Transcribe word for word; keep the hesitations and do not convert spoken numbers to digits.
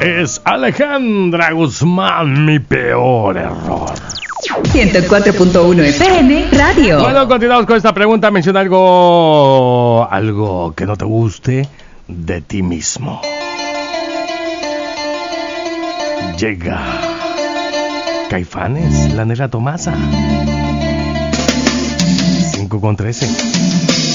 es Alejandra Guzmán, mi peor error. ciento cuatro punto uno F M Radio. Bueno, continuamos con esta pregunta. Menciona algo, algo que no te guste de ti mismo. Llega Caifanes, la Nela Tomasa. cinco con trece.